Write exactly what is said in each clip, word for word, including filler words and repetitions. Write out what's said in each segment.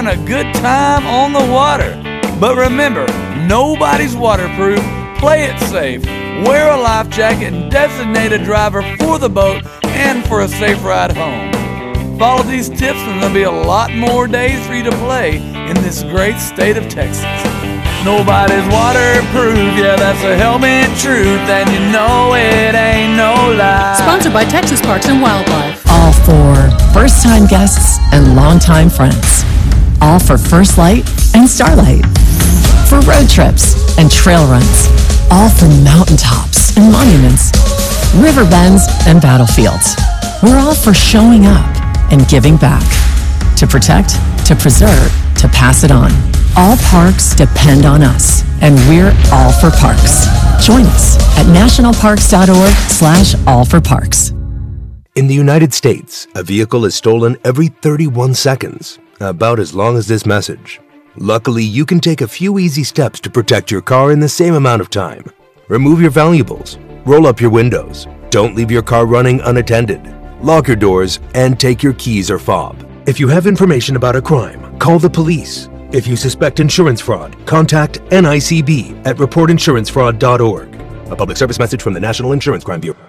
having a good time on the water. But remember, nobody's waterproof. Play it safe. Wear a life jacket and designate a driver for the boat and for a safe ride home. Follow these tips and there'll be a lot more days for you to play in this great state of Texas. Nobody's waterproof, yeah, that's a helmet truth, and you know it ain't no lie. Sponsored by Texas Parks and Wildlife. All for first-time guests and longtime friends. All for First Light and Starlight. For road trips and trail runs. All for mountaintops and monuments. River bends and battlefields. We're all for showing up and giving back. To protect, to preserve, to pass it on. All parks depend on us, and we're all for parks. Join us at nationalparks.org slash all for parks. In the United States, a vehicle is stolen every thirty-one seconds, about as long as this message. Luckily, you can take a few easy steps to protect your car in the same amount of time. Remove your valuables, roll up your windows, don't leave your car running unattended, lock your doors, and take your keys or fob. If you have information about a crime, call the police. If you suspect insurance fraud, contact N I C B at report insurance fraud dot org. A public service message from the National Insurance Crime Bureau.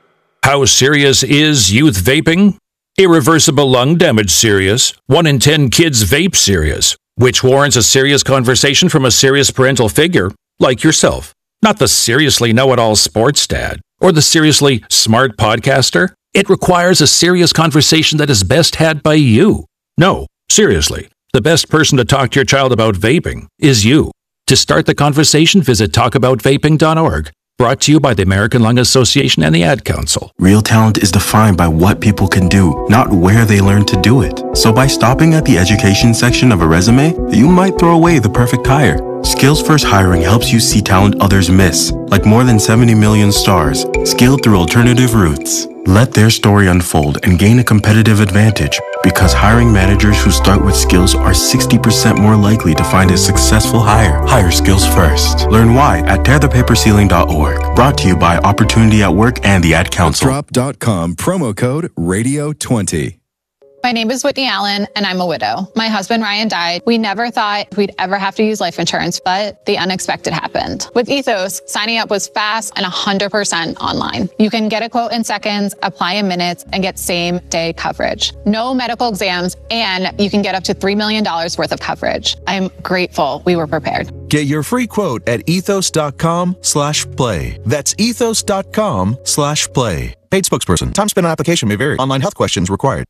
How serious is youth vaping? Irreversible lung damage serious. One in ten kids vape serious, which warrants a serious conversation from a serious parental figure like yourself. Not the seriously know-it-all sports dad or the seriously smart podcaster. It requires a serious conversation that is best had by you. No, seriously. The best person to talk to your child about vaping is you. To start the conversation, visit talk about vaping dot org. Brought to you by the American Lung Association and the Ad Council. Real talent is defined by what people can do, not where they learn to do it. So by stopping at the education section of a resume, you might throw away the perfect hire. Skills First Hiring helps you see talent others miss, like more than seventy million stars, scaled through alternative routes. Let their story unfold and gain a competitive advantage, because hiring managers who start with skills are sixty percent more likely to find a successful hire. Hire skills first. Learn why at tear the paper ceiling dot org. Brought to you by Opportunity at Work and the Ad Council. Drop dot com, promo code radio twenty. My name is Whitney Allen, and I'm a widow. My husband, Ryan, died. We never thought we'd ever have to use life insurance, but the unexpected happened. With Ethos, signing up was fast and one hundred percent online. You can get a quote in seconds, apply in minutes, and get same-day coverage. No medical exams, and you can get up to three million dollars worth of coverage. I'm grateful we were prepared. Get your free quote at ethos dot com slash play. That's ethos dot com slash play. Paid spokesperson. Time spent on application may vary. Online health questions required.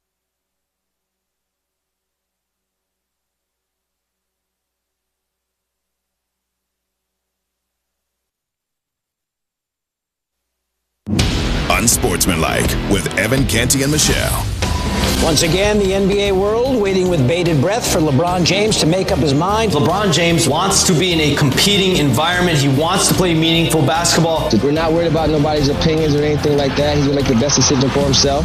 Unsportsmanlike with Evan Canty and Michelle. Once again, the N B A world waiting with bated breath for LeBron James to make up his mind. LeBron James wants to be in a competing environment. He wants to play meaningful basketball. We're not worried about nobody's opinions or anything like that. He's going to make the best decision for himself.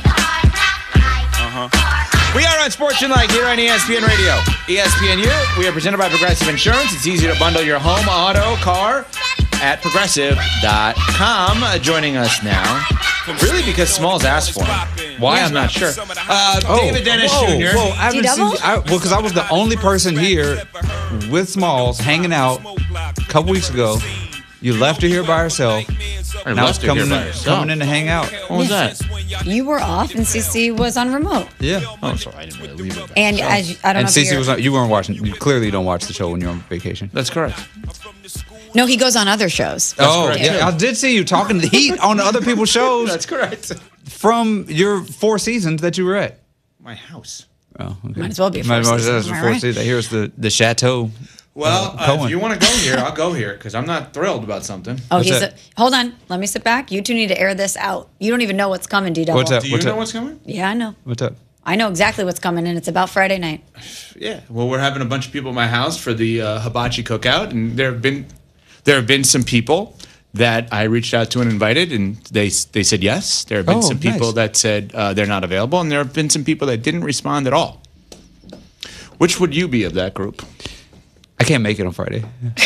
Uh-huh. We are Unsportsmanlike here on E S P N Radio. E S P N U, we are presented by Progressive Insurance. It's easy to bundle your home, auto, car at progressive dot com. Uh, joining us now, really because Smalls asked for him. Why, I'm not sure. Uh, oh, David Dennis whoa, Junior Whoa, I haven't seen, I, well, because I was the only person here with Smalls hanging out a couple weeks ago. You left her here by herself. I now left it's her coming, here by in, herself. coming in to hang out. What was that? You were off, and Cece was on remote. Yeah. Oh, sorry, I didn't really leave it. And so. as you, I don't and know. Cece if was on, you weren't watching. You clearly don't watch the show when you're on vacation. That's correct. No, he goes on other shows. That's oh, correct. yeah, I did see you talking to heat on other people's shows. That's correct. From your four seasons that you were at. My house. Oh, okay. Might as well be a Might four as well seasons, be am I four right? seasons. Here's the the chateau. Well, uh, uh, if you want to go here, I'll go here because I'm not thrilled about something. Oh, What's he's that? a, hold on. Let me sit back. You two need to air this out. You don't even know what's coming, D Double. What's up? Do you What's know up? what's coming? Yeah, I know. What's up? I know exactly what's coming, and it's about Friday night. Yeah. Well, we're having a bunch of people at my house for the uh, hibachi cookout, and there have been there have been some people that I reached out to and invited, and they they said yes. There have been Oh, some people nice. that said uh, they're not available, and there have been some people that didn't respond at all. Which would you be of that group? I can't make it on Friday.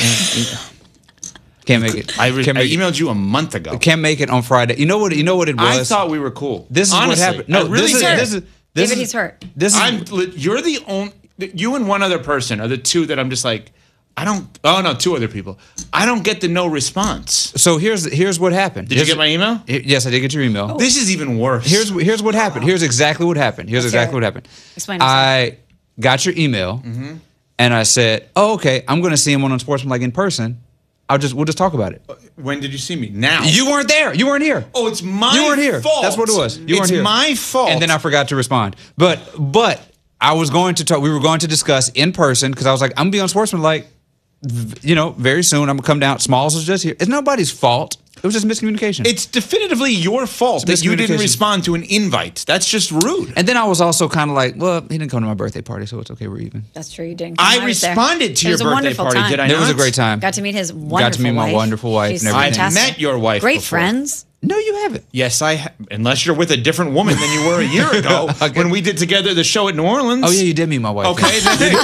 Can't make it. I, re- can't I make emailed you a month ago. it. Can't make it on Friday. You know what? You know what it was. I thought we were cool. This is Honestly, what happened. No, I really this is did. this is this David, is he's hurt. this is. I'm. li- You're the only. You and one other person are the two that I'm just like, I don't. Oh no, two other people. I don't get the no response. So here's here's what happened. Did here's, you get my email? Yes, I did get your email. Oh. This is even worse. Here's here's what happened. Here's exactly what happened. Here's Let's exactly hear what it. happened. Explain I got your email, Mm-hmm. and I said, "Oh, okay. I'm going to see him on Unsportsmanlike in person. I'll just we'll just talk about it." When did you see me? Now. You weren't there. You weren't here. Oh, it's my You weren't here. fault. That's what it was. You it's weren't here. my fault. And then I forgot to respond. But but I was going to talk. We were going to discuss in person because I was like, I'm gonna be on Sportsmanlike. You know, very soon I'm gonna come down. Smalls was just here. It's nobody's fault. It was just miscommunication. It's definitively your fault that you didn't miscommunication. respond to an invite. That's just rude. And then I was also kind of like, well, he didn't come to my birthday party, so it's okay. We're even. That's true. You didn't. I I was there. responded to It your was a birthday wonderful party, time. did I It not? was a great time. Got to meet his wonderful Got to meet my wife. wonderful wife She's and everything. I've fantastic. met your wife Great before. friends. No, you haven't. Yes, I. Ha- unless you're with a different woman than you were a year ago when we did together the show at New Orleans. Oh yeah, you did meet my wife. Okay.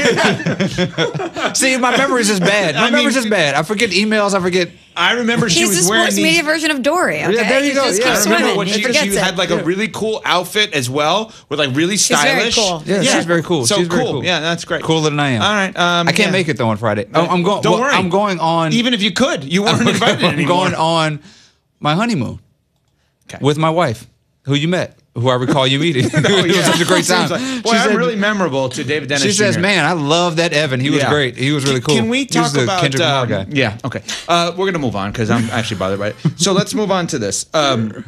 See, my memory's just bad. My I mean- memory's just bad. I forget emails. I forget. I remember she He's was the wearing sports these. media version of Dory. Okay? Yeah, there you He go. just Yeah, keeps I remember swimming. when He she, forgets she it. had like a really cool outfit as well, with like really She's very stylish. cool. Yeah, she's very cool. So She's very cool. cool. Yeah, that's great. Cooler than I am. All right. Um, I can't yeah. make it though on Friday. Oh, I'm going. Don't well, worry. I'm going on. Even if you could, you weren't invited I'm anymore. going on my honeymoon Okay. with my wife, who you met, who I recall you meeting. Oh, It was yeah. such a great time. Seems like- boy, She I'm said- really memorable to David Dennis. She says, Junior "Man, I love that Evan. He was Yeah. great. He was really cool." Can we He was talk the about? Kendrick Lamar um, guy. Yeah. Okay. Uh, we're gonna move on because I'm actually bothered by it. So let's move on to this. Um,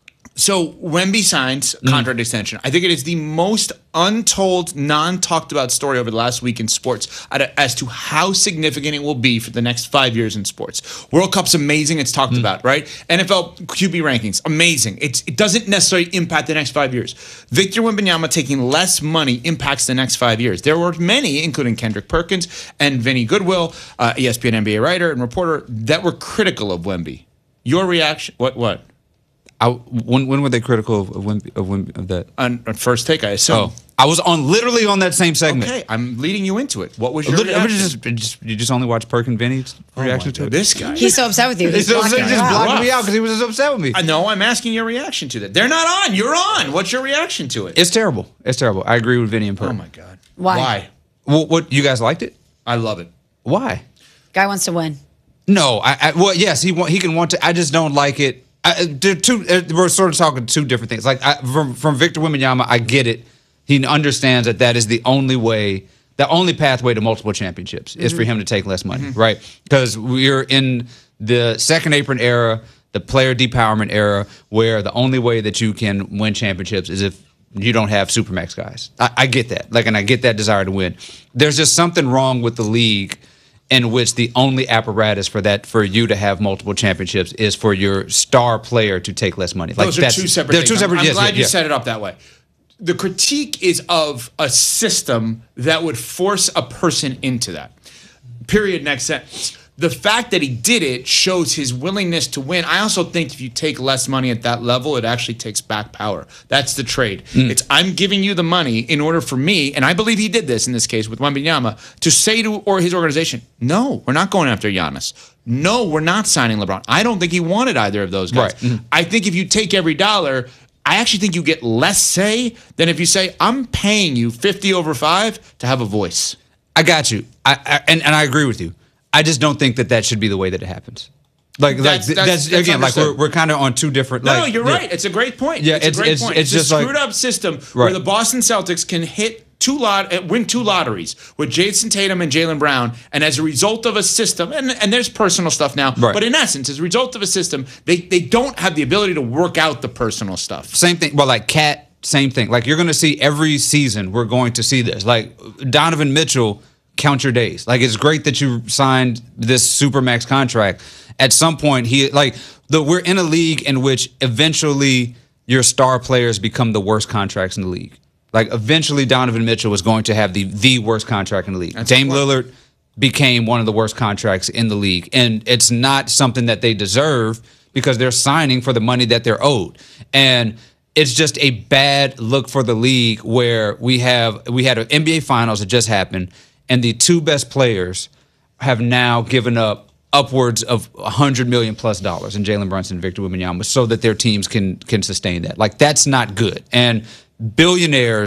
so Wemby signs contract extension. I think it is the most untold, non-talked about story over the last week in sports as to how significant it will be for the next five years in sports. World Cup's amazing. It's talked about, right? N F L Q B rankings, amazing. It's, it doesn't necessarily impact the next five years. Victor Wembanyama taking less money impacts the next five years. There were many, including Kendrick Perkins and Vinny Goodwill, uh, E S P N N B A writer and reporter, that were critical of Wemby. Your reaction? What? What? I, when when were they critical of of, Wimby, of, Wimby, of that? On, on first take, I assume. Oh, I was on literally on that same segment. Okay, I'm leading you into it. What was your Literally, reaction? just, just, you just only watch Perk and Vinny's reaction to it? This guy. He's so upset with you. He's He's so upset, blocking he you just out. blocked me out because he was just upset with me. I know. I'm asking your reaction to that. They're not on. You're on. What's your reaction to it? It's terrible. It's terrible. I agree with Vinny and Perk. Oh my god. Why? Why? Well, what you guys liked it? I love it. Why? Guy wants to win. No, I, I well, yes, he want, he can want to. I just don't like it. I, they're two. uh, We're sort of talking two different things. Like I, from from Victor Wembanyama, I get it. He understands that that is the only way, the only pathway to multiple championships is for him to take less money, right? Because we're in the second apron era, the player depowerment era, where the only way that you can win championships is if you don't have supermax guys. I, I get that. Like, and I get that desire to win. There's just something wrong with the league in which the only apparatus for that, for you to have multiple championships, is for your star player to take less money. Like Those are that's, two separate they're things. two separate. I'm, I'm yes, glad yeah, you yeah. set it up that way. The critique is of a system that would force a person into that. Period. Next sentence. The fact that he did it shows his willingness to win. I also think if you take less money at that level, it actually takes back power. That's the trade. Mm. It's I'm giving you the money in order for me, and I believe he did this in this case with Wembanyama, to say to or his organization, no, we're not going after Giannis. No, we're not signing LeBron. I don't think he wanted either of those guys. Right. Mm-hmm. I think if you take every dollar, I actually think you get less say than if you say, I'm paying you fifty over five to have a voice. I got you. I, I and, and I agree with you. I just don't think that that should be the way that it happens. Like, That's- like that's- that's, that's again, like understood. we're, we're kind of on two different. No, like, no, you're yeah. right. It's a great point. Yeah, it's, it's- a great it's- point. it's It's, just a like- screwed up system where Right. the Boston Celtics can hit two lot, uh, win two lotteries with Jason Tatum and Jaylen Brown, and as a result of a system, and, and there's personal stuff now, Right. but in essence, as a result of a system, they they don't have the ability to work out the personal stuff. Same thing. Well, like Cat, same thing. Like you're going to see every season. We're going to see this. Like Donovan Mitchell, count your days. Like it's great that you signed this supermax contract. At some point, he like the we're in a league in which eventually your star players become the worst contracts in the league. Like eventually, Donovan Mitchell was going to have the the worst contract in the league. That's Dame the point. Lillard became one of the worst contracts in the league, and it's not something that they deserve because they're signing for the money that they're owed. And it's just a bad look for the league where we have we had an N B A Finals that just happened, and the two best players have now given up upwards of one hundred million plus dollars in Jalen Brunson and Victor Wembanyama so that their teams can can sustain that. Like that's not good. And billionaires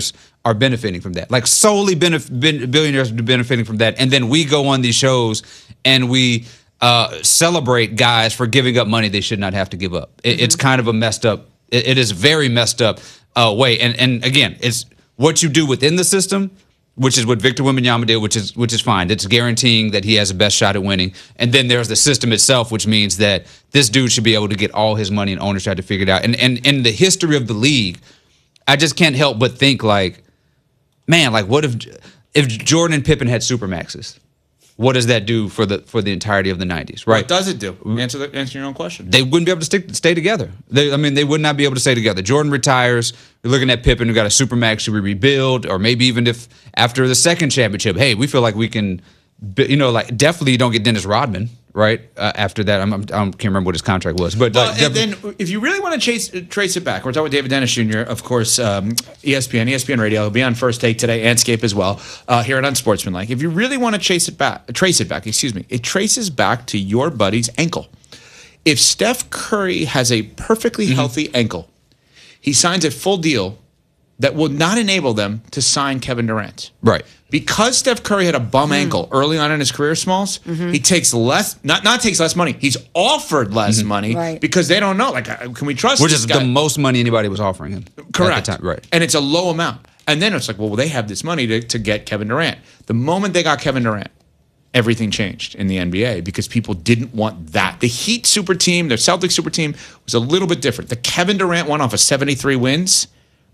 are benefiting from that. Like solely benef- ben- billionaires are benefiting from that. And then we go on these shows and we uh, celebrate guys for giving up money they should not have to give up. It, mm-hmm. It's kind of a messed up, it, it is very messed up uh, way. And and again, it's what you do within the system, which is what Victor Wembanyama did, which is which is fine. It's guaranteeing that he has the best shot at winning. And then there's the system itself, which means that this dude should be able to get all his money and owners try to figure it out. And and in the history of the league, I just can't help but think like, man, like what if if Jordan and Pippen had supermaxes? What does that do for the for the entirety of the nineties, right? What does it do? Answer the, answer your own question. They wouldn't be able to stick, stay together. They, I mean, they would not be able to stay together. Jordan retires. You're looking at Pippen, who got a supermax. Should we rebuild? Or maybe even if after the second championship, hey, we feel like we can, you know, like definitely you don't get Dennis Rodman, right? Uh, after that, I'm, I'm, I can't remember what his contract was. But well, like, and then if you really want to chase trace it back, we're talking with David Dennis Junior, of course, um, E S P N, E S P N Radio. He'll be on First Take today, and Scape as well, uh, here at Unsportsmanlike. If you really want to chase it back, trace it back, excuse me, it traces back to your buddy's ankle. If Steph Curry has a perfectly mm-hmm. healthy ankle, he signs a full deal that will not enable them to sign Kevin Durant. Right. Because Steph Curry had a bum mm. ankle early on in his career, Smalls, mm-hmm. he takes less, not not takes less money, he's offered less mm-hmm. money right. because they don't know, like, can we trust Which this is guy? the most money anybody was offering him. Correct. At the time. Right. And it's a low amount. And then it's like, well, they have this money to, to get Kevin Durant. The moment they got Kevin Durant, everything changed in the N B A because people didn't want that. The Heat super team, the Celtics super team was a little bit different. The Kevin Durant one off of seventy-three wins,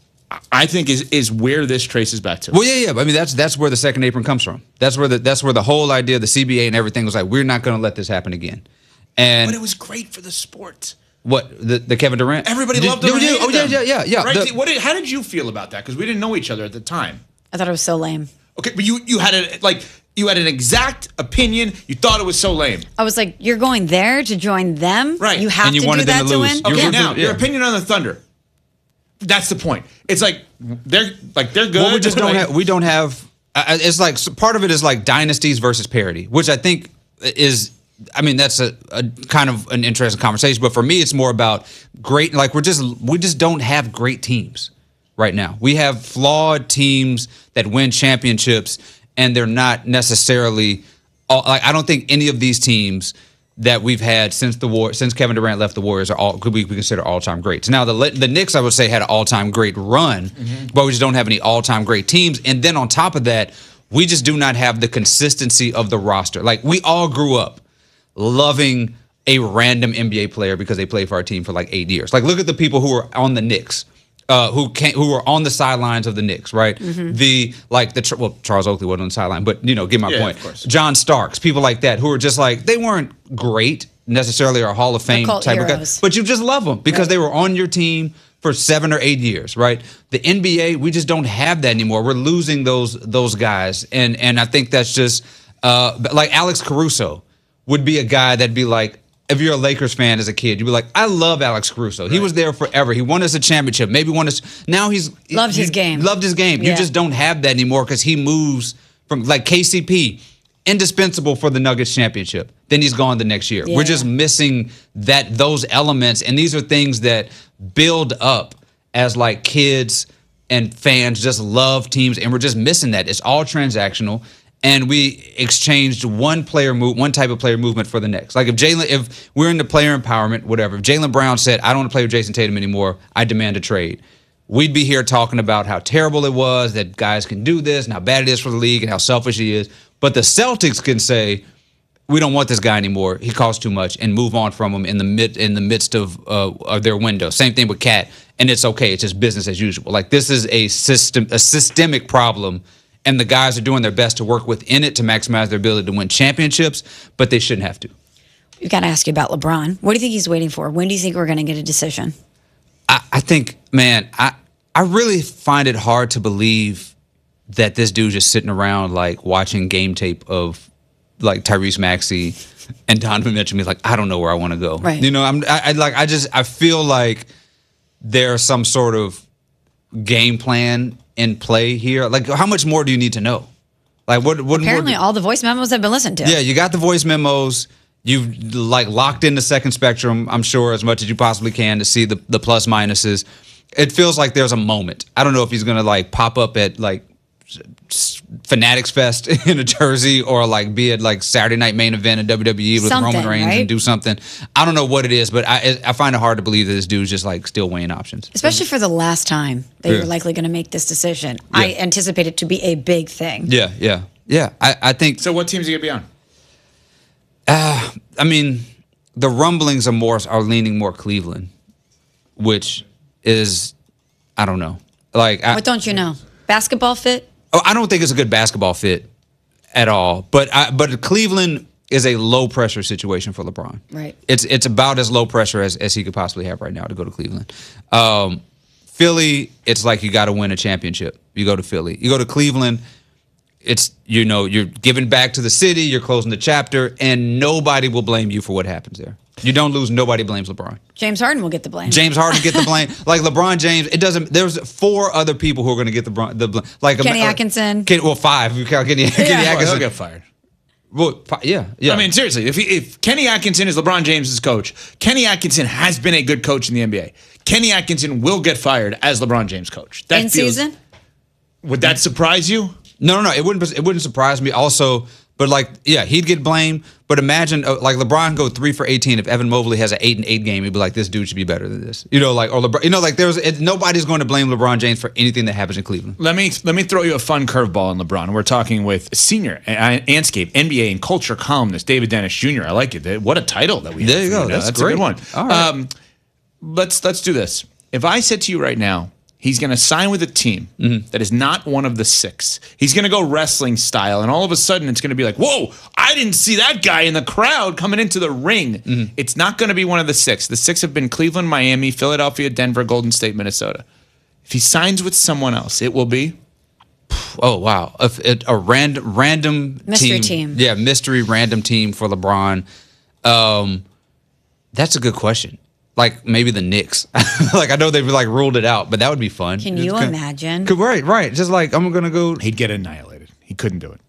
I think is is where this traces back to. Well, yeah, yeah. I mean, that's that's where the second apron comes from. That's where the that's where the whole idea of the C B A and everything was like, we're not going to let this happen again. And but it was great for the sport. What the the Kevin Durant? Everybody did, loved him. Did, oh yeah, yeah, yeah, yeah. Right? The, what did, how did you feel about that? Because we didn't know each other at the time. I thought it was so lame. Okay, but you you had a like you had an exact opinion. You thought it was so lame. I was like, you're going there to join them, right? You have and you to wanted do them that to to lose. win. Okay, yeah. now yeah. your opinion on the Thunder. That's the point. It's like they're like they're good. Well, we just don't have. We don't have. Uh, it's like part of it is like dynasties versus parity, which I think is. I mean, that's a, a kind of an interesting conversation. But for me, it's more about great. Like we're just we just don't have great teams right now. We have flawed teams that win championships, and they're not necessarily. All, like I don't think any of these teams that we've had since the war, since Kevin Durant left the Warriors, are all could we consider all-time greats. Now the the Knicks, I would say, had an all-time great run, mm-hmm. but we just don't have any all-time great teams. And then on top of that, we just do not have the consistency of the roster. Like we all grew up loving a random N B A player because they played for our team for like eight years. Like look at the people who were on the Knicks. Uh, who came, who were on the sidelines of the Knicks, right? Mm-hmm. The like the well, Charles Oakley wasn't on the sideline, but you know, get my yeah, point. Of course. John Starks, people like that, who are just like they weren't great necessarily or Hall of Fame type heroes. Of guys, but you just love them because right. they were on your team for seven or eight years, right? The N B A, we just don't have that anymore. We're losing those those guys, and and I think that's just uh, like Alex Caruso would be a guy that'd be like. If you're a Lakers fan as a kid, you'd be like, I love Alex Caruso. Right. He was there forever. He won us a championship. Maybe won us. Now he's loved he, his game. Loved his game. Yeah. You just don't have that anymore because he moves from like K C P, indispensable for the Nuggets championship. Then he's gone the next year. Yeah. We're just missing that those elements, and these are things that build up as like kids and fans just love teams, and we're just missing that. It's all transactional. And we exchanged one player move, one type of player movement for the next. Like if Jalen, if we're into player empowerment, whatever. If Jaylen Brown said, "I don't want to play with Jason Tatum anymore. I demand a trade," we'd be here talking about how terrible it was that guys can do this, and how bad it is for the league, and how selfish he is. But the Celtics can say, "We don't want this guy anymore. He costs too much," and move on from him in the mid in the midst of uh, of their window. Same thing with Cat, and it's okay. It's just business as usual. Like this is a system, a systemic problem. And the guys are doing their best to work within it to maximize their ability to win championships, but they shouldn't have to. We've got to ask you about LeBron. What do you think he's waiting for? When do you think we're going to get a decision? I, I think, man, I, I really find it hard to believe that this dude just sitting around like watching game tape of like Tyrese Maxey and Donovan Mitchell. He's like, I don't know where I want to go. Right. You know, I'm I, I like I just I feel like there's some sort of game plan in play here. Like, how much more do you need to know? Like, what? what Apparently, more all the voice memos have been listened to. Yeah, you got the voice memos. You've like locked in the second spectrum, I'm sure, as much as you possibly can to see the, the plus minuses. it feels like there's a moment. I don't know if he's gonna like pop up at like Fanatics Fest in a jersey or like be at like Saturday Night Main Event at W W E with Something, Roman Reigns right? and do something. I don't know what it is, but I I find it hard to believe that this dude's just like still weighing options. Especially for the last time that Yeah. you're likely going to make this decision. I anticipate it to be a big thing. Yeah, yeah, yeah. I, I think. So what teams are you gonna be on? Uh, I mean, the rumblings are more are leaning more Cleveland, which is I don't know. Like, I, What don't you know? Basketball fit? oh, I don't think it's a good basketball fit at all. But I, but Cleveland is a low pressure situation for LeBron. Right. It's it's about as low pressure as, as he could possibly have right now to go to Cleveland. Um, Philly, it's like you got to win a championship. You go to Philly. You go to Cleveland. It's, you know, you're giving back to the city. You're closing the chapter, and nobody will blame you for what happens there. You don't lose. Nobody blames LeBron. James Harden will get the blame. James Harden get the blame. Like LeBron James, it doesn't. There's four other people who are going to get the bron- the blame. Like Kenny uh, Atkinson. Ken, well, five. If you count Kenny, Kenny Well, Atkinson. he'll get fired. Well, fi- yeah, yeah. I mean, seriously, if he, if Kenny Atkinson is LeBron James's coach, Kenny Atkinson has been a good coach in the N B A. Kenny Atkinson will get fired as LeBron James coach. That In feels- season? Would that surprise you? No, no, no. It wouldn't. It wouldn't surprise me. Also, but like, yeah, he'd get blamed. But imagine, uh, like, LeBron go three for eighteen. If Evan Mobley has an eight and eight game, he'd be like, this dude should be better than this. You know, like, or LeBron. You know, like, there's it, nobody's going to blame LeBron James for anything that happens in Cleveland. Let me let me throw you a fun curveball on LeBron. We're talking with senior uh, Anscape N B A and culture columnist David Dennis Junior I like it. What a title that we have. There you for go. now. That's That's great. a good one. All right. Um, let's let's do this. If I said to you right now, he's going to sign with a team Mm-hmm. that is not one of the six. He's going to go wrestling style, and all of a sudden it's going to be like, whoa, I didn't see that guy in the crowd coming into the ring. Mm-hmm. It's not going to be one of the six. The six have been Cleveland, Miami, Philadelphia, Denver, Golden State, Minnesota. If he signs with someone else, it will be? Oh wow, a, a, a random random Mystery team. Yeah, mystery random team for LeBron. Um, that's a good question. Like maybe the Knicks. Like I know they've like ruled it out, but that would be fun. Can Just you kinda- imagine? Could- Right, right. Just like I'm gonna go. He'd get annihilated. He couldn't do it.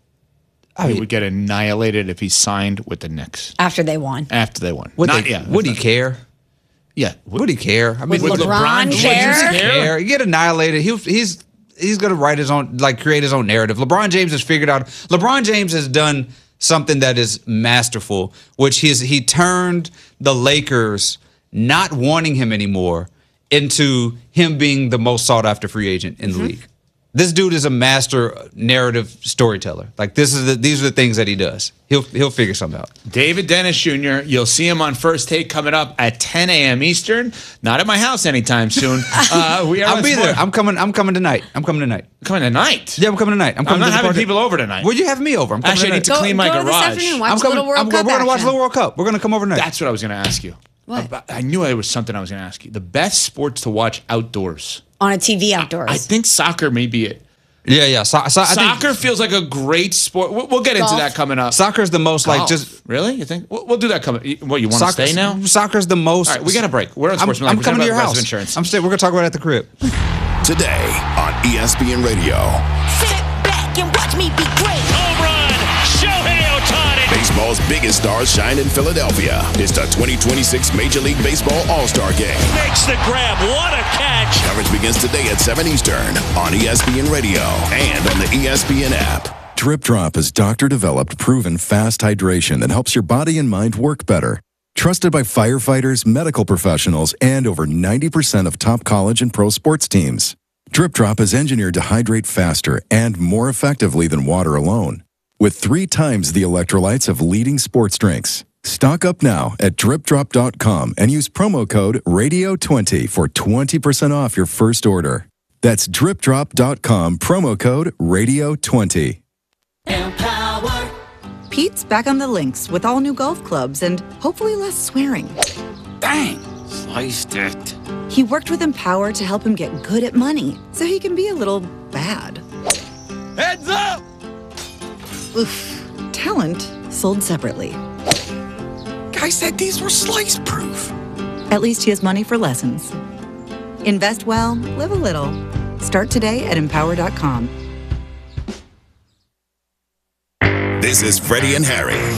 I he mean- would get annihilated if he signed with the Knicks After they won. after they won. Would, Not they, yet. would he care? Yeah. Would he care? I mean, Would LeBron care? care? He get annihilated. He'll, he's he's gonna write his own, like create his own narrative. LeBron James has figured out. LeBron James has done something that is masterful, which he is, he turned the Lakers not wanting him anymore into him being the most sought after free agent in the league. This dude is a master narrative storyteller. Like this is the, these are the things that he does. He'll he'll figure something out. David Dennis Junior You'll see him on First Take coming up at ten a.m. Eastern. Not at my house anytime soon. Uh, we are I'll on be Sport- there. I'm coming. I'm coming tonight. I'm coming tonight. coming tonight. Yeah, I'm coming tonight. I'm I'm coming. not to the having party. people over tonight. Well, you have me over. I'm coming Actually, I need tonight. to clean my go this garage. afternoon. Watch I'm a coming. little World I'm, Cup we're gonna watch action. the World Cup. We're gonna come over tonight. That's what I was going to ask you. What? Uh, I knew there was something I was going to ask you. The best sports to watch outdoors. On a T V outdoors. I think soccer may be it. yeah, yeah. So, so, I think Soccer feels like a great sport. We'll, we'll get into Golf. that coming up. soccer's the most like Golf. just. really? You think? We'll, we'll do that coming. What you want to Soccer, stay now? Soccer's the most. All right, we got a break. We're on I'm, Sportsman I'm Life, coming to your presented by house. Progressive Insurance. I'm staying. We're gonna talk about it at the crib. Today on E S P N Radio. Sit back and watch me be great. Home run, Shohei Ohtani. Baseball's biggest stars shine in Philadelphia. It's the twenty twenty-six Major League Baseball All-Star Game. Makes the grab. What a catch. Coverage begins today at seven Eastern on E S P N Radio and on the E S P N app. Drip Drop is doctor-developed, proven fast hydration that helps your body and mind work better. Trusted by firefighters, medical professionals, and over ninety percent of top college and pro sports teams. Drip Drop is engineered to hydrate faster and more effectively than water alone, with three times the electrolytes of leading sports drinks. Stock up now at drip drop dot com and use promo code radio twenty for twenty percent off your first order. That's drip drop dot com, promo code radio twenty. Pete's back on the links with all new golf clubs and hopefully less swearing. Bang! Sliced it. He worked with Empower to help him get good at money so he can be a little bad. Heads up! Oof. Talent sold separately. Guy said these were slice proof. At least he has money for lessons. Invest well, live a little. Start today at empower dot com. This is Freddie and Harry.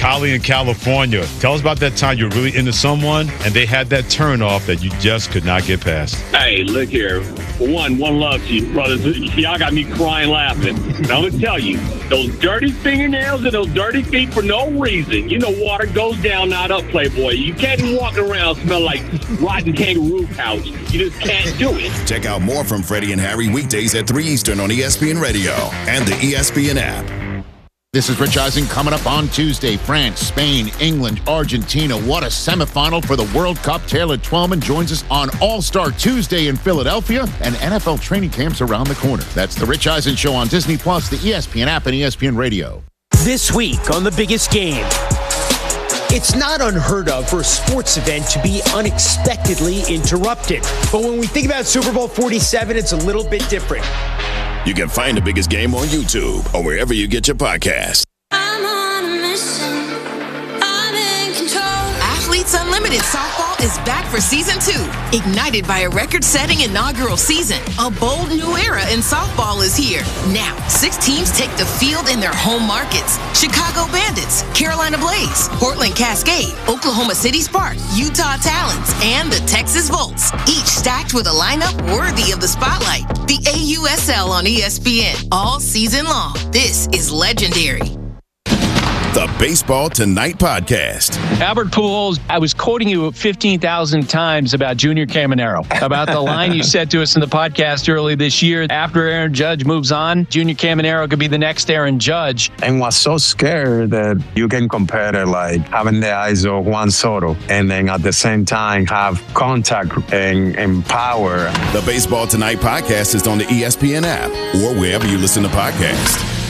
Kylie in California. Tell us about that time you were really into someone and they had that turn off that you just could not get past. Hey, look here. For one, one love to you, brothers. Y'all got me crying laughing. And I'm going to tell you, those dirty fingernails and those dirty feet for no reason. You know water goes down, not up, Playboy. You can't be walking around smell like rotten kangaroo pouch. You just can't do it. Check out more from Freddie and Harry weekdays at three Eastern on E S P N Radio and the E S P N app. This is Rich Eisen coming up on Tuesday. France, Spain, England, Argentina. What a semifinal for the World Cup. Taylor Twellman joins us on All-Star Tuesday in Philadelphia, and N F L training camps around the corner. That's the Rich Eisen Show on Disney Plus, the E S P N app, and E S P N Radio. This week on The Biggest Game. It's not unheard of for a sports event to be unexpectedly interrupted. But when we think about Super Bowl forty-seven, it's a little bit different. You can find The Biggest Game on YouTube or wherever you get your podcasts. I'm on a mission. I'm in control. Athletes Unlimited Softball is back for season two. Ignited by a record-setting inaugural season, a bold new era in softball is here. Now, six teams take the field in their home markets. Chicago Bandits, Carolina Blaze, Portland Cascade, Oklahoma City Spark, Utah Talons, and the Texas Volts. Each stacked with a lineup worthy of the spotlight. The A U S L on E S P N all season long. This is legendary. The Baseball Tonight podcast. Albert Pujols, I was quoting you fifteen thousand times about Junior Caminero, about the line you said to us in the podcast early this year. After Aaron Judge moves on, Junior Caminero could be the next Aaron Judge. And was so scared that you can compare it like having the eyes of Juan Soto and then at the same time have contact and, and power. The Baseball Tonight podcast is on the E S P N app or wherever you listen to podcasts.